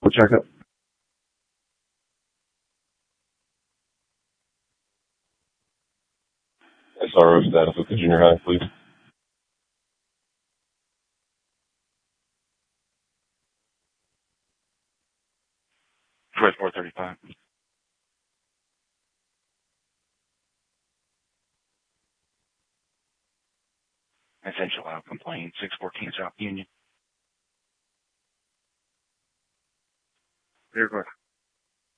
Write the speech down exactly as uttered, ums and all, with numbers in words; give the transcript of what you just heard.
medical checkup. S R O status with the junior high, please. twenty-four thirty-five. Essential out complaint, six fourteen South Union. Clear, go ahead.